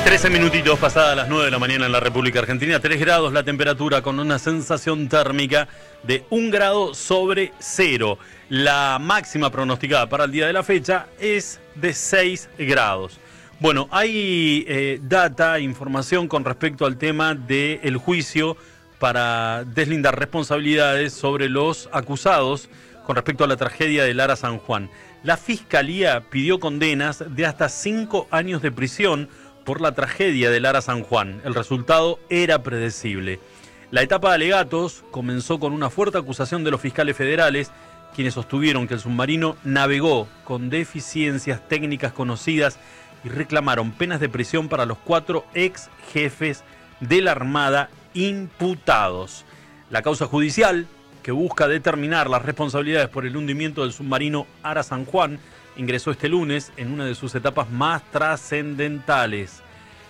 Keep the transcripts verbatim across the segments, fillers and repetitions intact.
trece minutitos pasadas las nueve de la mañana en la República Argentina, tres grados la temperatura con una sensación térmica de un grado sobre cero. La máxima pronosticada para el día de la fecha es de seis grados. Bueno, hay eh, data, información con respecto al tema del juicio para deslindar responsabilidades sobre los acusados con respecto a la tragedia de Lara San Juan. La Fiscalía pidió condenas de hasta cinco años de prisión por la tragedia de Lara San Juan. El resultado era predecible. La etapa de alegatos comenzó con una fuerte acusación de los fiscales federales, quienes sostuvieron que el submarino navegó con deficiencias técnicas conocidas y reclamaron penas de prisión para los cuatro ex jefes de la Armada imputados. La causa judicial, que busca determinar las responsabilidades por el hundimiento del submarino Lara San Juan, ingresó este lunes en una de sus etapas más trascendentales.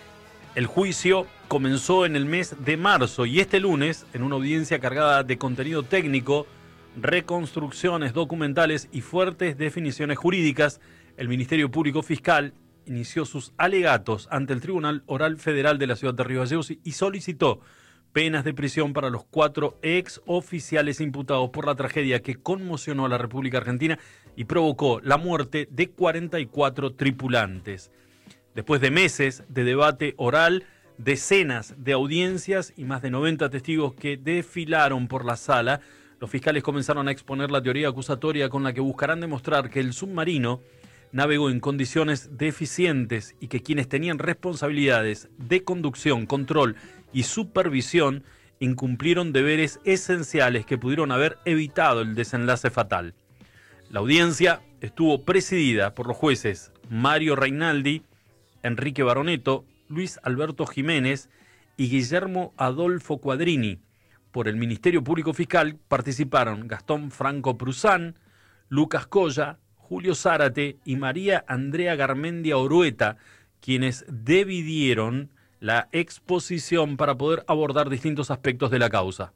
El juicio comenzó en el mes de marzo y este lunes, en una audiencia cargada de contenido técnico, reconstrucciones documentales y fuertes definiciones jurídicas, el Ministerio Público Fiscal inició sus alegatos ante el Tribunal Oral Federal de la ciudad de Río Gallegos y solicitó penas de prisión para los cuatro ex oficiales imputados por la tragedia que conmocionó a la República Argentina y provocó la muerte de cuarenta y cuatro tripulantes. Después de meses de debate oral, decenas de audiencias y más de noventa testigos que desfilaron por la sala, los fiscales comenzaron a exponer la teoría acusatoria con la que buscarán demostrar que el submarino navegó en condiciones deficientes y que quienes tenían responsabilidades de conducción, control y supervisión incumplieron deberes esenciales que pudieron haber evitado el desenlace fatal. La audiencia estuvo presidida por los jueces Mario Reinaldi, Enrique Baroneto, Luis Alberto Jiménez y Guillermo Adolfo Quadrini. Por el Ministerio Público Fiscal participaron Gastón Franco Pruzán, Lucas Colla, Julio Zárate y María Andrea Garmendia Orueta, quienes dividieron la exposición para poder abordar distintos aspectos de la causa.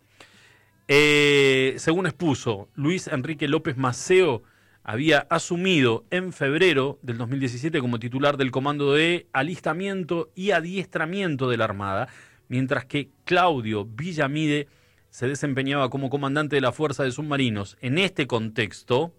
Eh, según expuso, Luis Enrique López Maceo había asumido en febrero del dos mil diecisiete como titular del Comando de Alistamiento y Adiestramiento de la Armada, mientras que Claudio Villamide se desempeñaba como comandante de la Fuerza de Submarinos. En este contexto,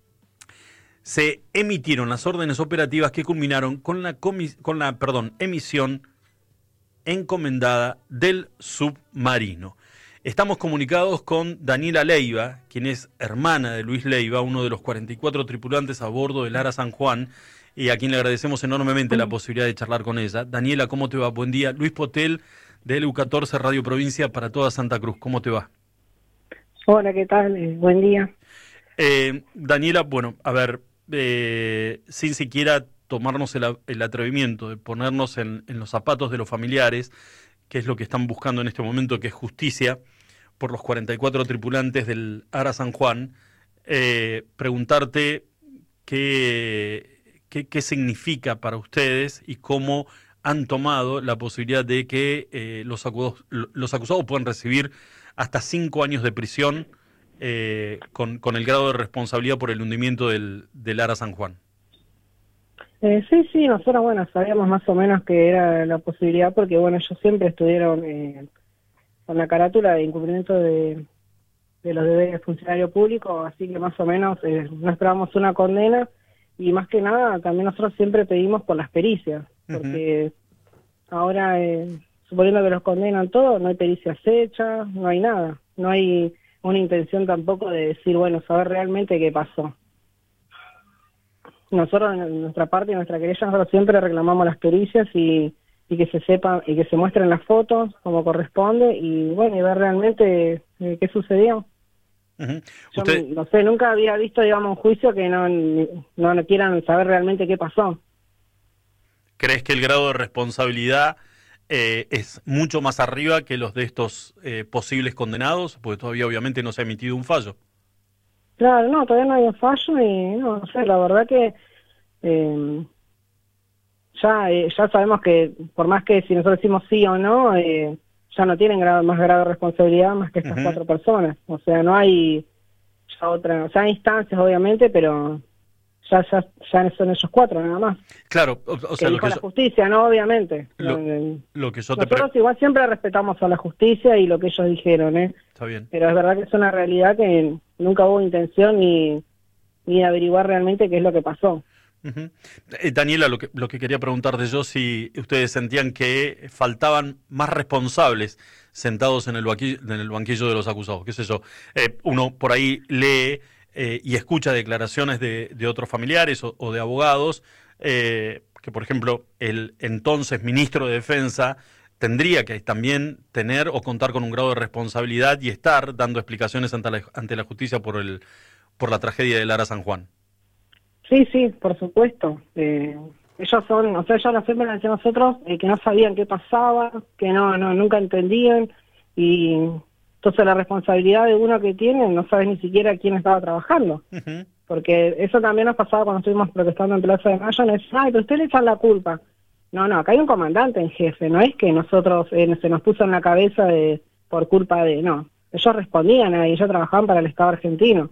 se emitieron las órdenes operativas que culminaron con la, comis- con la perdón, emisión encomendada del submarino. Estamos comunicados con Daniela Leiva, quien es hermana de Luis Leiva, uno de los cuarenta y cuatro tripulantes a bordo del Lara San Juan, y a quien le agradecemos enormemente la posibilidad de charlar con ella. Daniela, ¿cómo te va? Buen día. Luis Potel, de L U catorce Radio Provincia para toda Santa Cruz. ¿Cómo te va? Hola, ¿qué tal? Eh, buen día. Eh, Daniela, bueno, a ver, eh, sin siquiera tomarnos el, el atrevimiento de ponernos en, en los zapatos de los familiares, que es lo que están buscando en este momento, que es justicia por los cuarenta y cuatro tripulantes del Lara San Juan, eh, preguntarte qué, qué, qué significa para ustedes y cómo han tomado la posibilidad de que eh, los, acusados, los acusados puedan recibir hasta cinco años de prisión eh, con, con el grado de responsabilidad por el hundimiento del, del Lara San Juan. Eh, sí, sí, nosotros, bueno, sabíamos más o menos que era la posibilidad porque, bueno, ellos siempre estuvieron eh, con la carátula de incumplimiento de, de los deberes de funcionario público, así que más o menos eh, no esperábamos una condena y más que nada también nosotros siempre pedimos por las pericias, porque uh-huh. ahora, eh, suponiendo que los condenan todos, no hay pericias hechas, no hay nada, no hay una intención tampoco de decir, bueno, saber realmente qué pasó. Nosotros, en nuestra parte, en nuestra querella, nosotros siempre reclamamos las pericias y, y que se sepan y que se muestren las fotos como corresponde y, bueno, y ver realmente eh, qué sucedió. Uh-huh. Yo Usted... no sé, nunca había visto, digamos, un juicio que no, no, no quieran saber realmente qué pasó. ¿Crees que el grado de responsabilidad eh, es mucho más arriba que los de estos eh, posibles condenados? Porque todavía, obviamente, no se ha emitido un fallo. Claro, no, todavía no hay un fallo y no, no sé, la verdad que eh, ya eh, ya sabemos que por más que si nosotros decimos sí o no, eh, ya no tienen grado, más grado de responsabilidad más que estas uh-huh. cuatro personas. O sea, no hay ya otra, o sea, hay instancias obviamente, pero ya, ya, ya son ellos cuatro nada más. Claro, o, o sea, que lo que la yo, justicia, ¿no? Obviamente. Lo, Eh, lo que yo te Nosotros pre... igual siempre respetamos a la justicia y lo que ellos dijeron, ¿eh? Está bien. Pero es verdad que es una realidad que nunca hubo intención ni, ni de averiguar realmente qué es lo que pasó. Uh-huh. eh, Daniela, lo que, lo que quería preguntarte yo, si ustedes sentían que faltaban más responsables sentados en el banquillo, en el banquillo de los acusados, qué sé yo. Eh, uno por ahí lee eh, y escucha declaraciones de, de otros familiares o, o de abogados, eh, que por ejemplo el entonces ministro de Defensa tendría que también tener o contar con un grado de responsabilidad y estar dando explicaciones ante la, ante la justicia por, el, por la tragedia de Lara San Juan. Sí, sí, por supuesto. Eh, ellos son, o sea, ellos nos siempre decían a nosotros eh, que no sabían qué pasaba, que no, no, nunca entendían, y entonces la responsabilidad de uno que tiene, no sabes ni siquiera quién estaba trabajando. Uh-huh. Porque eso también nos pasaba cuando estuvimos protestando en Plaza de Mayo, nos decían, ay, pero usted le echan la culpa. No, no, acá hay un comandante en jefe, no es que nosotros eh, se nos puso en la cabeza de por culpa de, no, ellos respondían ahí, ellos trabajaban para el Estado argentino.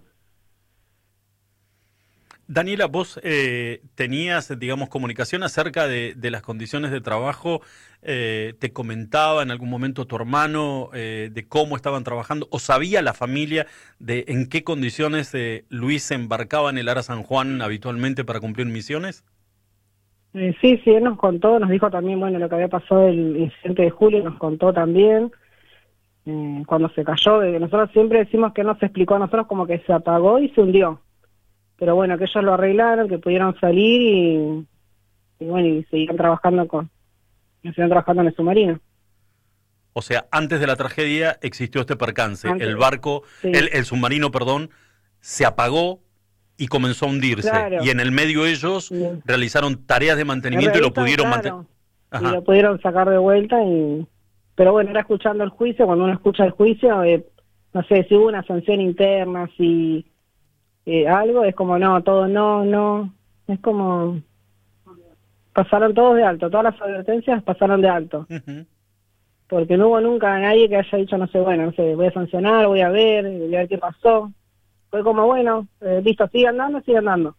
Daniela, vos eh, tenías, digamos, comunicación acerca de, de las condiciones de trabajo, eh, te comentaba en algún momento tu hermano eh, de cómo estaban trabajando, o sabía la familia de en qué condiciones eh, Luis se embarcaba en el Ara San Juan habitualmente para cumplir misiones. Eh, sí, sí, él nos contó, nos dijo también, bueno, lo que había pasado el incidente de julio, nos contó también eh, cuando se cayó, eh, nosotros siempre decimos que no se explicó a nosotros, como que se apagó y se hundió. Pero bueno, que ellos lo arreglaron, que pudieron salir y, y bueno, y seguían trabajando con, seguían trabajando en el submarino. O sea, antes de la tragedia existió este percance, antes, el barco, sí. el, el submarino, perdón, se apagó y comenzó a hundirse. Claro. Y en el medio ellos sí. realizaron tareas de mantenimiento y lo pudieron claro, mantener. Y lo pudieron sacar de vuelta y, pero bueno, era escuchando el juicio, cuando uno escucha el juicio, eh, no sé, si hubo una sanción interna, si Eh, algo, es como no, todo no, no, es como pasaron todos de alto, todas las advertencias pasaron de alto, uh-huh. porque no hubo nunca nadie que haya dicho, no sé, bueno, no sé, voy a sancionar, voy a ver, voy a ver qué pasó, fue como bueno, eh, listo, sigue andando, sigue andando,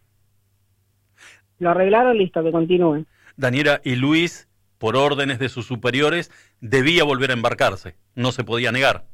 lo arreglaron, listo, que continúen. Daniela, y Luis, por órdenes de sus superiores, debía volver a embarcarse, no se podía negar.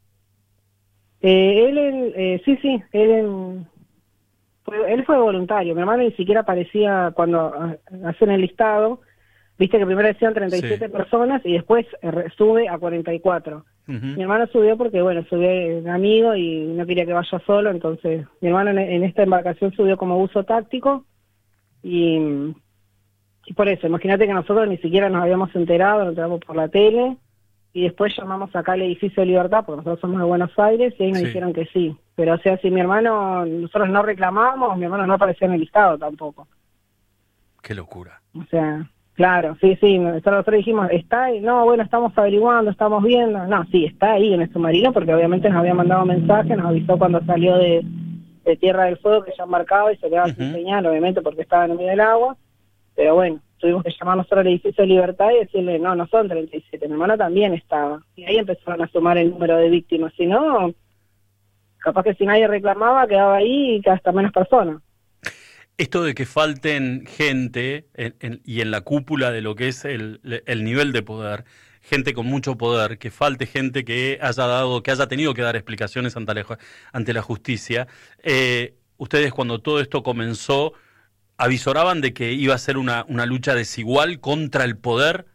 Eh, él, eh, sí, sí, él... Fue, él fue voluntario, mi hermano ni siquiera aparecía cuando hacen el listado, viste que primero decían treinta y siete sí. personas y después eh, sube a cuarenta y cuatro. Uh-huh. Mi hermano subió porque, bueno, subió un amigo y no quería que vaya solo, entonces mi hermano en, en esta embarcación subió como uso táctico y, y por eso, imagínate que nosotros ni siquiera nos habíamos enterado, nos enteramos por la tele y después llamamos acá al edificio de Libertad, porque nosotros somos de Buenos Aires, y ahí nos sí. dijeron que sí. Pero o sea, si mi hermano, nosotros no reclamamos, mi hermano no aparecía en el listado tampoco. Qué locura. O sea, claro, sí, sí, nosotros dijimos, está ahí, no, bueno, estamos averiguando, estamos viendo, no, sí, está ahí en el submarino, porque obviamente nos había mandado mensaje, nos avisó cuando salió de, de Tierra del Fuego que ya embarcaba y se quedaba uh-huh. sin señal, obviamente porque estaba en el medio del agua, pero bueno, tuvimos que llamar nosotros al edificio de Libertad y decirle, no, no son treinta y siete, mi hermano también estaba. Y ahí empezaron a sumar el número de víctimas, si no, capaz que si nadie reclamaba, quedaba ahí y hasta menos personas. Esto de que falten gente en, en, y en la cúpula de lo que es el, el nivel de poder, gente con mucho poder, que falte gente que haya dado, que haya tenido que dar explicaciones ante la, ante la justicia, eh, ustedes cuando todo esto comenzó, ¿avisoraban de que iba a ser una, una lucha desigual contra el poder?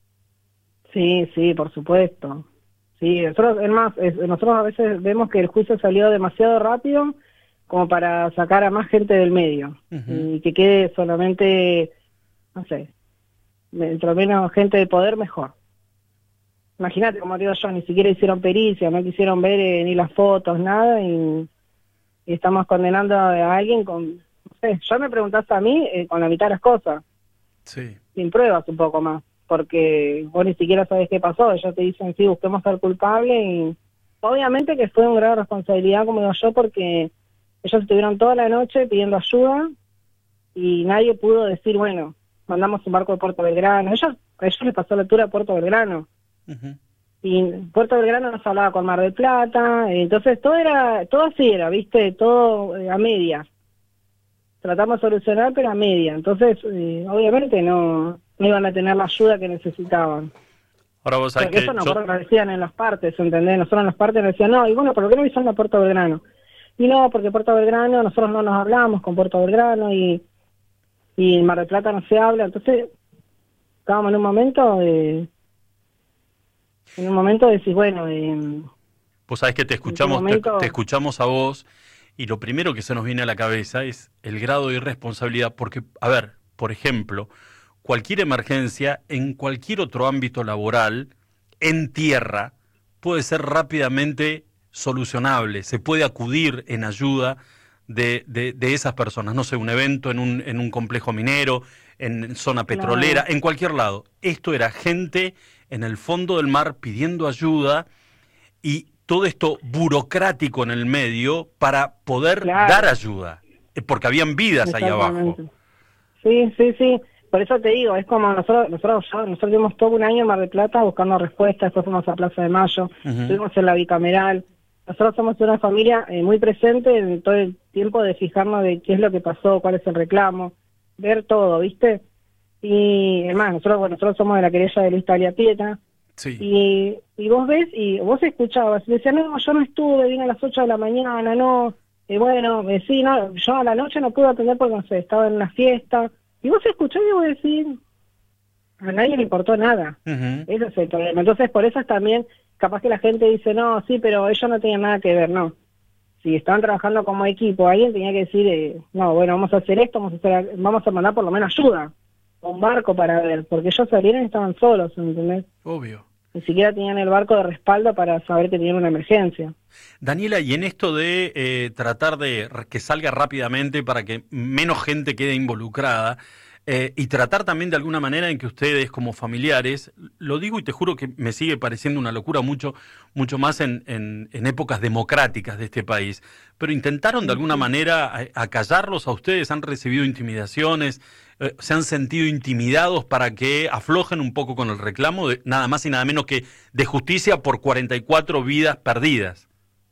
Sí, sí, por supuesto. Sí, nosotros, es más, es, nosotros a veces vemos que el juicio salió demasiado rápido como para sacar a más gente del medio uh-huh. y que quede solamente, no sé, entre menos gente de poder, mejor. Imagínate, como digo yo, ni siquiera hicieron pericia, no quisieron ver eh, ni las fotos, nada, y, y estamos condenando a alguien con... No sé, yo me preguntás a mí eh, con la mitad de las cosas, sí. sin pruebas un poco más, porque vos ni siquiera sabés qué pasó, ellos te dicen, sí, busquemos al culpable, y obviamente que fue un grado de responsabilidad, como digo yo, porque ellos estuvieron toda la noche pidiendo ayuda, y nadie pudo decir, bueno, mandamos un barco de Puerto Belgrano, ellos, a ellos les pasó la altura de Puerto Belgrano, uh-huh. y Puerto Belgrano nos hablaba con Mar del Plata, entonces todo era, todo así era, viste, todo eh, a medias. tratamos de solucionar, pero a media. Entonces, eh, obviamente no, no iban a tener la ayuda que necesitaban. Ahora vos sabés Porque que eso yo... nosotros nos decían en las partes, ¿entendés? Nosotros en las partes nos decían, no, y bueno, ¿por qué no avisan a Puerto Belgrano? Y no, porque Puerto Belgrano, nosotros no nos hablamos con Puerto Belgrano y, y en Mar del Plata no se habla. Entonces, estábamos en un momento de... En un momento de decir, bueno... Eh, Vos sabés que te escuchamos, momento... te, te escuchamos a vos y lo primero que se nos viene a la cabeza es el grado de irresponsabilidad, porque, a ver, por ejemplo, cualquier emergencia en cualquier otro ámbito laboral, en tierra, puede ser rápidamente solucionable, se puede acudir en ayuda de, de, de esas personas, no sé, un evento en un, en un complejo minero, en zona petrolera, no. en cualquier lado. Esto era gente en el fondo del mar pidiendo ayuda y todo esto burocrático en el medio para poder Claro. dar ayuda, porque habían vidas ahí abajo. Sí, sí, sí. Por eso te digo, es como nosotros nosotros nosotros tuvimos todo un año en Mar del Plata buscando respuestas, después fuimos a Plaza de Mayo, Uh-huh. estuvimos en la bicameral. Nosotros somos una familia eh, muy presente en todo el tiempo de fijarnos de qué es lo que pasó, cuál es el reclamo, ver todo, ¿viste? Y además, nosotros bueno, nosotros somos de la querella de Luis Talia Pieta. Sí. Y, y vos ves, y vos escuchabas, y decías, no, yo no estuve, vine a las ocho de la mañana, no, y bueno, eh, sí, no, yo a la noche no pude atender porque, no sé, estaba en una fiesta, y vos escuchás y vos decís, a nadie le importó nada, Uh-huh. ese es el problema. Entonces, por eso es también, capaz que la gente dice, no, sí, pero ellos no tenían nada que ver, no. Si estaban trabajando como equipo, alguien tenía que decir, eh, no, bueno, vamos a hacer esto, vamos a, hacer, vamos a mandar por lo menos ayuda, un barco para ver, porque ellos salieron y estaban solos, ¿entendés? Obvio. Ni siquiera tenían el barco de respaldo para saber que tenían una emergencia. Daniela, y en esto de eh, tratar de que salga rápidamente para que menos gente quede involucrada, eh, y tratar también de alguna manera en que ustedes como familiares, lo digo y te juro que me sigue pareciendo una locura mucho, mucho más en, en, en épocas democráticas de este país, pero intentaron de alguna manera acallarlos a ustedes, han recibido intimidaciones, eh, se han sentido intimidados para que aflojen un poco con el reclamo, de nada más y nada menos que de justicia por cuarenta y cuatro vidas perdidas.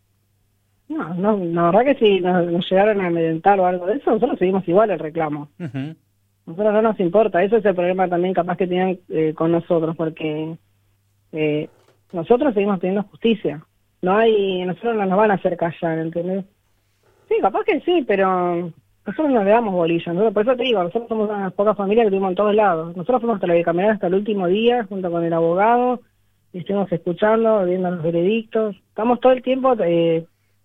No, no, la verdad que si nos, nos llegaron a amedrentar o algo de eso, nosotros seguimos igual el reclamo. Uh-huh. Nosotros no nos importa, eso es el problema también capaz que tenían eh, con nosotros, porque eh, nosotros seguimos teniendo justicia. No hay, nosotros no nos van a hacer callar, ¿entendés? Sí, capaz que sí, pero nosotros no le damos bolilla. Nosotros, por eso te digo, nosotros somos una poca familia que tuvimos en todos lados. Nosotros fuimos hasta la bicameral hasta el último día, junto con el abogado, y estuvimos escuchando, viendo los veredictos. Estamos todo el tiempo eh,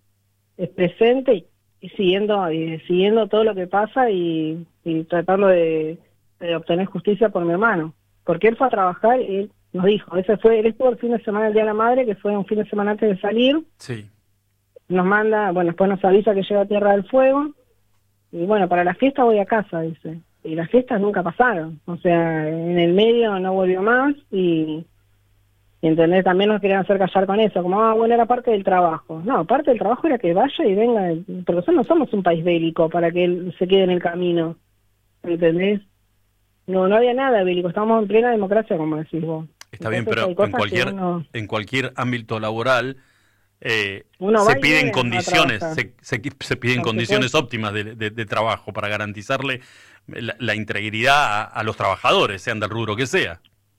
presente y, y siguiendo y siguiendo todo lo que pasa y, y tratando de, de obtener justicia por mi hermano. Porque él fue a trabajar y él nos dijo, ese fue, él estuvo el fin de semana el Día de la Madre, que fue un fin de semana antes de salir. Sí. Nos manda, bueno, después nos avisa que llega a Tierra del Fuego. Y bueno, para la fiesta voy a casa, dice. Y las fiestas nunca pasaron. O sea, en el medio no volvió más y... Y entendés, también nos querían hacer callar con eso, como, ah, bueno, era parte del trabajo. No, parte del trabajo era que vaya y venga, porque nosotros no somos un país bélico para que él se quede en el camino, ¿entendés? No, no había nada bélico, estábamos en plena democracia, como decís vos. Está bien, Entonces, pero hay en cosas que cualquier, uno, en cualquier ámbito laboral eh, uno se va y piden viene a condiciones, trabajar. se, se, se piden Por condiciones supuesto. óptimas de, de, de trabajo para garantizarle la, la integridad a, a los trabajadores, sean del rubro que sea.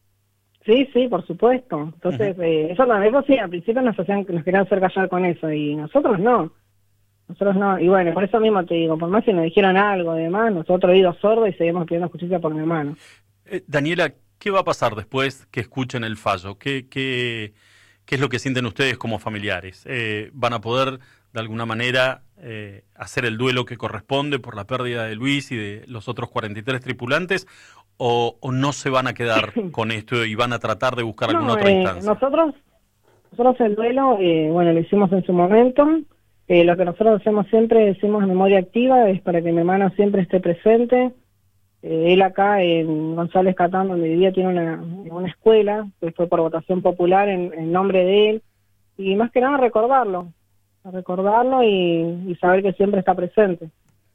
Sí, sí, por supuesto. Entonces, Uh-huh. eh, eso, no, eso sí, al principio nos, hacían, nos querían hacer callar con eso, y nosotros no. Nosotros no, y bueno, por eso mismo te digo, por más que nos dijeron algo, además, nosotros oídos sordos y seguimos pidiendo justicia por mi hermano. Eh, Daniela, ¿qué va a pasar después que escuchen el fallo? ¿Qué, qué, qué es lo que sienten ustedes como familiares? Eh, ¿Van a poder, de alguna manera, eh, hacer el duelo que corresponde por la pérdida de Luis y de los otros cuarenta y tres tripulantes? ¿O, o no se van a quedar con esto y van a tratar de buscar No, alguna otra eh, instancia? Nosotros, nosotros el duelo, eh, bueno, lo hicimos en su momento. Eh, lo que nosotros hacemos siempre, decimos memoria activa, es para que mi hermano siempre esté presente. Eh, él acá en González Catán, donde vivía, tiene una, una escuela, que fue por votación popular en, en nombre de él. Y más que nada recordarlo, recordarlo y, y saber que siempre está presente.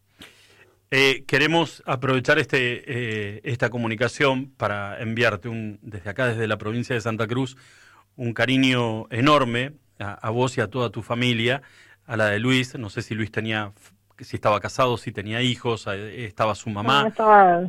Eh, queremos aprovechar este eh, esta comunicación para enviarte un desde acá, desde la provincia de Santa Cruz, un cariño enorme a, a vos y a toda tu familia, a la de Luis. No sé si Luis tenía si estaba casado, si tenía hijos, eh, estaba su mamá. No, estaba,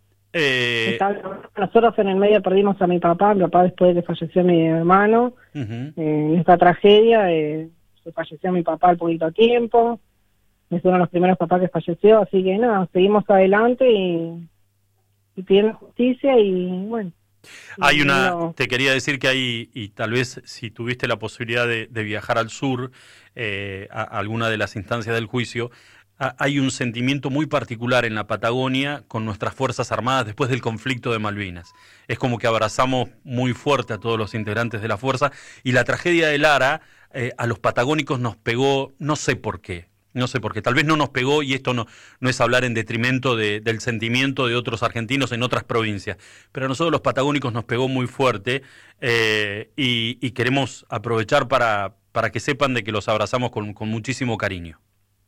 eh, estaba... Nosotros en el medio perdimos a mi papá, mi papá después de que falleció mi hermano. uh-huh. eh, en esta tragedia eh, se falleció mi papá al poquito tiempo. Es uno de los primeros papás que falleció, así que nada, seguimos adelante y, y pidiendo justicia y bueno. Hay una, no. te quería decir que hay, y tal vez si tuviste la posibilidad de, de viajar al sur, eh, a, a alguna de las instancias del juicio, a, hay un sentimiento muy particular en la Patagonia con nuestras Fuerzas Armadas después del conflicto de Malvinas. Es como que abrazamos muy fuerte a todos los integrantes de la fuerza, y la tragedia de Lara eh, a los patagónicos nos pegó, no sé por qué. No sé por qué, tal vez no nos pegó, y esto no, no es hablar en detrimento de, del sentimiento de otros argentinos en otras provincias, pero a nosotros los patagónicos nos pegó muy fuerte, eh, y, y queremos aprovechar para, para que sepan de que los abrazamos con, con muchísimo cariño.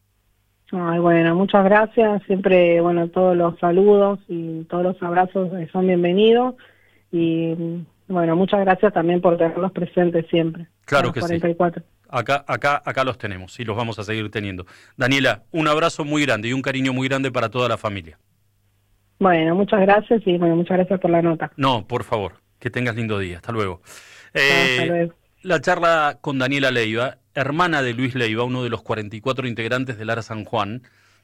Ay, bueno, muchas gracias, siempre, bueno, todos los saludos y todos los abrazos son bienvenidos, y bueno, muchas gracias también por tenerlos presentes siempre. Claro que cuarenta y cuatro. sí. Acá, acá, acá los tenemos y los vamos a seguir teniendo. Daniela, un abrazo muy grande y un cariño muy grande para toda la familia. Bueno, muchas gracias y bueno, muchas gracias por la nota. No, por favor, que tengas lindo día. Hasta luego. Eh, Hasta luego. La charla con Daniela Leiva, hermana de Luis Leiva, uno de los cuarenta y cuatro integrantes del Lara San Juan,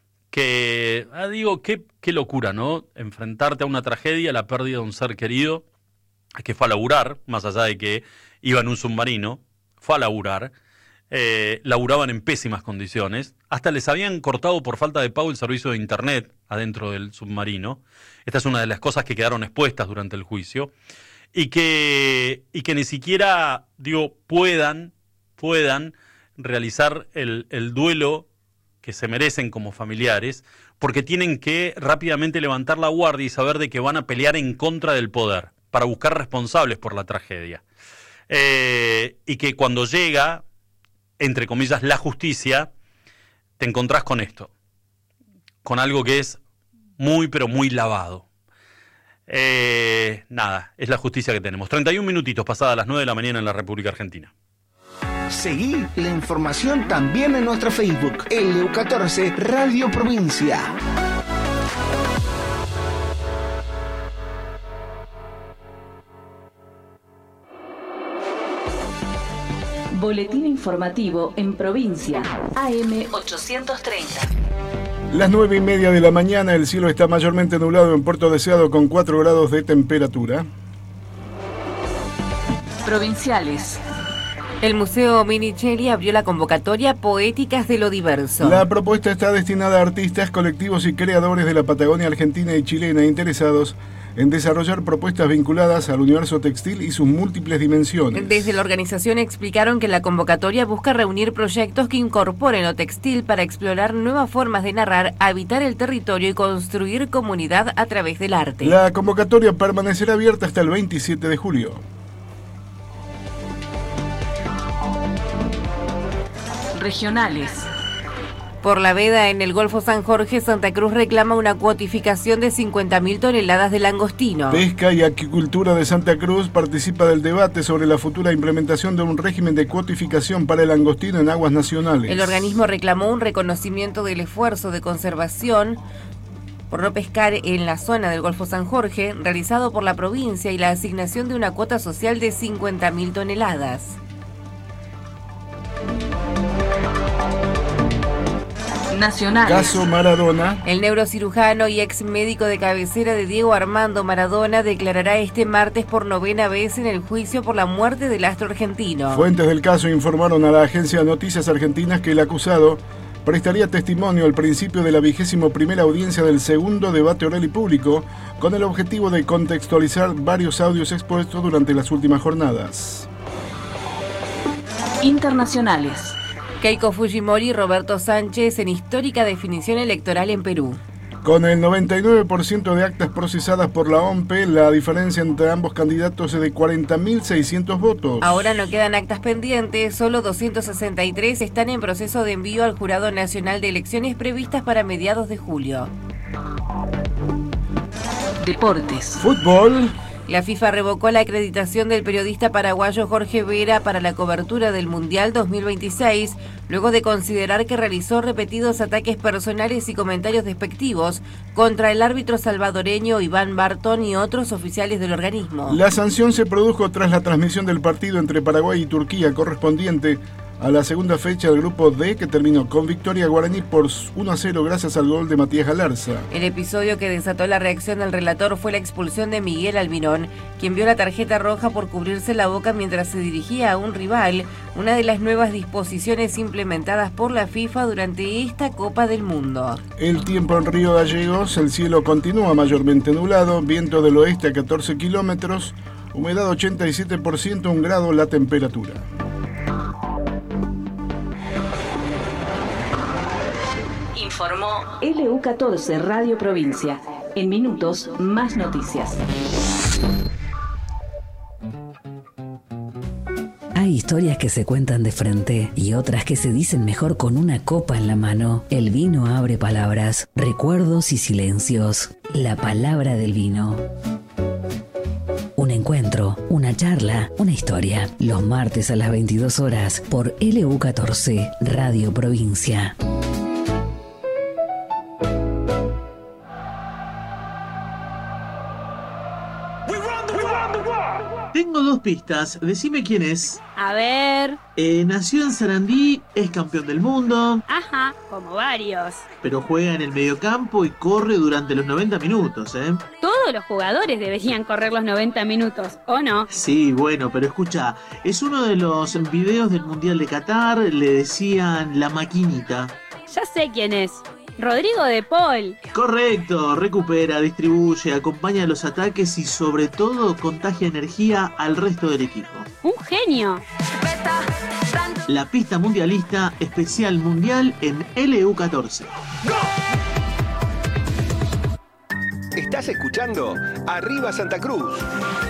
que, ah, digo, qué, qué locura, ¿no? Enfrentarte a una tragedia, la pérdida de un ser querido, que fue a laburar, más allá de que iba en un submarino, fue a laburar. Eh, laburaban en pésimas condiciones, hasta les habían cortado por falta de pago el servicio de internet adentro del submarino. Esta es una de las cosas que quedaron expuestas durante el juicio, y que, y que ni siquiera, digo, puedan, puedan realizar el, el duelo que se merecen como familiares, porque tienen que rápidamente levantar la guardia y saber de que van a pelear en contra del poder para buscar responsables por la tragedia, eh, y que cuando llega, entre comillas, la justicia, te encontrás con esto, con algo que es muy, pero muy lavado. Eh, nada, es la justicia que tenemos. treinta y un minutitos pasadas las nueve de la mañana en la República Argentina. Seguí la información también en nuestro Facebook, L U catorce Radio Provincia. Boletín informativo en provincia, A M ochocientos treinta. Las nueve y media de la mañana, el cielo está mayormente nublado en Puerto Deseado con cuatro grados de temperatura. Provinciales. El Museo Minicheli abrió la convocatoria Poéticas de lo Diverso. La propuesta está destinada a artistas, colectivos y creadores de la Patagonia argentina y chilena interesados en desarrollar propuestas vinculadas al universo textil y sus múltiples dimensiones. Desde la organización explicaron que la convocatoria busca reunir proyectos que incorporen lo textil para explorar nuevas formas de narrar, habitar el territorio y construir comunidad a través del arte. La convocatoria permanecerá abierta hasta el veintisiete de julio. Regionales. Por la veda en el Golfo San Jorge, Santa Cruz reclama una cuotificación de cincuenta mil toneladas de langostino. Pesca y Aquicultura de Santa Cruz participa del debate sobre la futura implementación de un régimen de cuotificación para el langostino en aguas nacionales. El organismo reclamó un reconocimiento del esfuerzo de conservación por no pescar en la zona del Golfo San Jorge, realizado por la provincia, y la asignación de una cuota social de cincuenta mil toneladas. Nacionales. Caso Maradona. El neurocirujano y ex médico de cabecera de Diego Armando Maradona declarará este martes por novena vez en el juicio por la muerte del astro argentino. Fuentes del caso informaron a la agencia Noticias Argentinas que el acusado prestaría testimonio al principio de la vigésimo primera audiencia del segundo debate oral y público, con el objetivo de contextualizar varios audios expuestos durante las últimas jornadas. Internacionales. Keiko Fujimori y Roberto Sánchez en histórica definición electoral en Perú. Con el noventa y nueve por ciento de actas procesadas por la O M P E, la diferencia entre ambos candidatos es de cuarenta mil seiscientos votos. Ahora no quedan actas pendientes, solo doscientos sesenta y tres están en proceso de envío al Jurado Nacional de Elecciones previstas para mediados de julio. Deportes. Fútbol. La FIFA revocó la acreditación del periodista paraguayo Jorge Vera para la cobertura del Mundial dos mil veintiséis, luego de considerar que realizó repetidos ataques personales y comentarios despectivos contra el árbitro salvadoreño Iván Barton y otros oficiales del organismo. La sanción se produjo tras la transmisión del partido entre Paraguay y Turquía, correspondiente a la segunda fecha del grupo D, que terminó con victoria guaraní por uno a cero gracias al gol de Matías Galarza. El episodio que desató la reacción del relator fue la expulsión de Miguel Almirón, quien vio la tarjeta roja por cubrirse la boca mientras se dirigía a un rival, una de las nuevas disposiciones implementadas por la FIFA durante esta Copa del Mundo. El tiempo en Río Gallegos, el cielo continúa mayormente nublado, viento del oeste a catorce kilómetros, humedad ochenta y siete por ciento, un grado la temperatura. Informó L U catorce Radio Provincia. En minutos, más noticias. Hay historias que se cuentan de frente y otras que se dicen mejor con una copa en la mano. El vino abre palabras, recuerdos y silencios. La palabra del vino. Un encuentro, una charla, una historia. Los martes a las veintidós horas por L U catorce Radio Provincia. Tengo dos pistas, decime quién es. A ver... Eh, nació en Sarandí, es campeón del mundo. Ajá, como varios. Pero juega en el mediocampo y corre durante los noventa minutos, ¿eh? Todos los jugadores deberían correr los noventa minutos, ¿o no? Sí, bueno, pero escucha, es uno de los videos del Mundial de Qatar, le decían la maquinita. Ya sé quién es. Rodrigo de Paul. Correcto, recupera, distribuye, acompaña los ataques y sobre todo contagia energía al resto del equipo. Un genio. La pista mundialista especial mundial en L U catorce. Estás escuchando Arriba Santa Cruz.